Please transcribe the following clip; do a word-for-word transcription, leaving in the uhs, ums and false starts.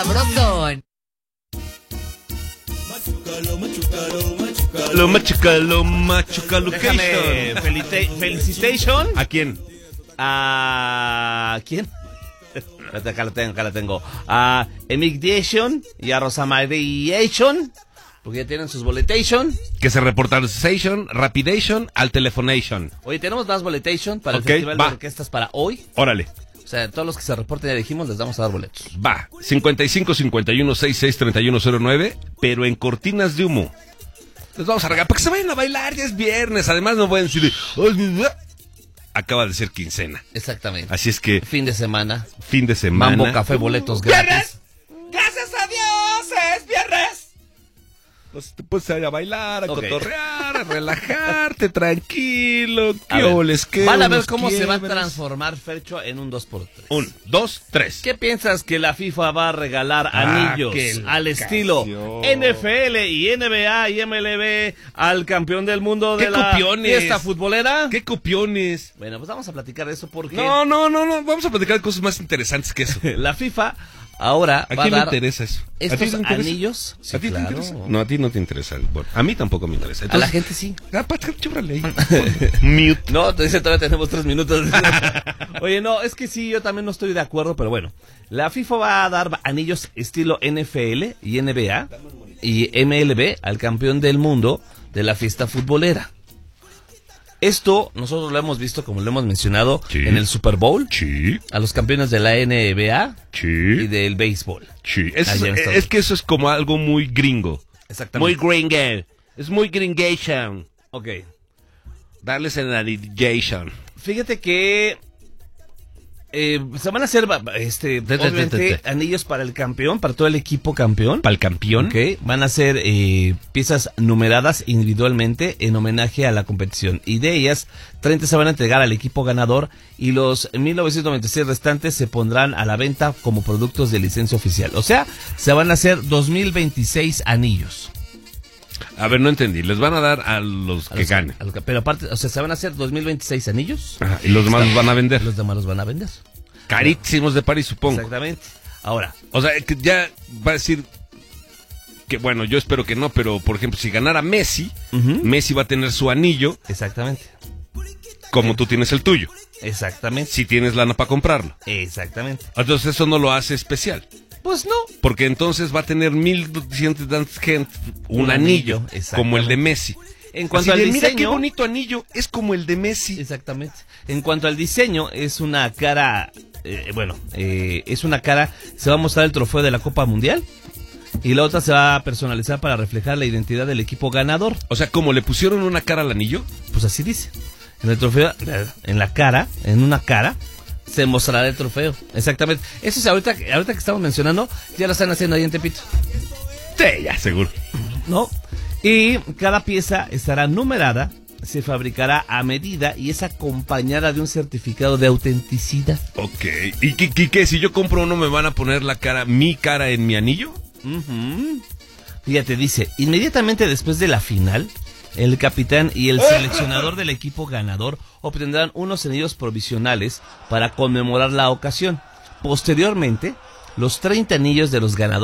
sabrosón. Lo machucalo, machucalucation. Déjame felite- felicitation. ¿A quién? ¿A quién? Acá la tengo, acá la tengo. A Emigration y a Rosamariation, porque ya tienen sus boletation. Que se reportaron Station, Rapidation, al Telefonation. Oye, tenemos más boletation para Ok, el Festival va. de Orquestas para hoy. Órale, O sea, todos los que se reporten, ya dijimos, les vamos a dar boletos. va. cincuenta y cinco cincuenta y uno sesenta y seis treinta y uno cero nueve, pero en cortinas de humo. Les vamos a regalar para que se vayan a bailar, ya es viernes. Además no pueden decir, "Ay, acaba de ser quincena". Exactamente. Así es que Fin de semana. fin de semana. Mambo Café, boletos gratis. ¡Gracias a Dios! ¡Es viernes! Pues te puedes ir a bailar, a Ok. cotorrear, a relajarte, tranquilo. A ¿Qué ver, oles, qué van a ver oles, cómo se va a quiebres? transformar Fercho en un dos por tres. Un, dos, tres. ¿Qué piensas que la FIFA va a regalar Ah, anillos qué al locación. estilo N F L y N B A y M L B al campeón del mundo de ¿Qué la copiones? fiesta futbolera? ¿Qué copiones? Bueno, pues vamos a platicar de eso porque No, no, no, no. Vamos a platicar de cosas más interesantes que eso. la FIFA ahora ¿A va a quién le dar interesa eso? ¿A ti estos te interesa? anillos. Sí, ¿A ti claro. te interesa? No, a ti no te interesa. Bueno, a mí tampoco me interesa. A la Entonces, gente sí. Ah, pa, chúrale ahí. Mute. No, te dice todavía tenemos tres minutos. Oye, no, es que sí, yo también no estoy de acuerdo, pero bueno. La FIFA va a dar anillos estilo N F L y N B A y M L B al campeón del mundo de la fiesta futbolera. Esto nosotros lo hemos visto, como lo hemos mencionado, Sí. en el Super Bowl, Sí, a los campeones de la N B A y sí, del béisbol. sí. Es, Allá en Estados es que eso es como algo muy gringo. Muy Exactamente. gringo. Es muy gringation. Ok. Darles en la dedication. Fíjate que eh, se van a hacer ba- este, te, te, obviamente, te, te. anillos para el campeón, para todo el equipo campeón. Para el campeón. Ok, van a ser eh, piezas numeradas individualmente en homenaje a la competición. Y de ellas, treinta se van a entregar al equipo ganador y los mil novecientos noventa y seis restantes se pondrán a la venta como productos de licencia oficial. O sea, se van a hacer dos mil veintiséis anillos. A ver, no entendí. Les van a dar a los A que los- ganen. a los que- pero aparte, o sea, se van a hacer dos mil veintiséis anillos. Ajá, y los demás los van a vender. Los demás los van a vender. Carísimos de París, supongo. Exactamente. Ahora, O sea, que ya va a decir que, bueno, yo espero que no, pero por ejemplo, si ganara Messi, Ujú. Messi va a tener su anillo exactamente. como tú tienes el tuyo, Exactamente. si tienes lana para comprarlo. Exactamente. Entonces eso no lo hace especial, Pues no. porque entonces va a tener mil doscientos tantas gente un, Un anillo, anillo, exactamente. como el de Messi. En cuanto Así al de, mira qué diseño- bonito anillo, es como el de Messi. Exactamente. En cuanto al diseño, es una cara, eh, bueno, eh, es una cara, se va a mostrar el trofeo de la Copa Mundial y la otra se va a personalizar para reflejar la identidad del equipo ganador. O sea, como le pusieron una cara al anillo. Pues así dice. En el trofeo, en la cara, en una cara, se mostrará el trofeo. Exactamente. Eso es ahorita, ahorita que estamos mencionando, ya lo están haciendo ahí en Tepito. Sí, ya, seguro. ¿No? Y cada pieza estará numerada, se fabricará a medida y es acompañada de un certificado de autenticidad. Ok. ¿Y qué, qué, qué? Si yo compro uno, ¿me van a poner la cara, mi cara en mi anillo? Ujú. Fíjate, dice, inmediatamente después de la final, el capitán y el seleccionador del equipo ganador obtendrán unos anillos provisionales para conmemorar la ocasión. Posteriormente, los treinta anillos de los ganadores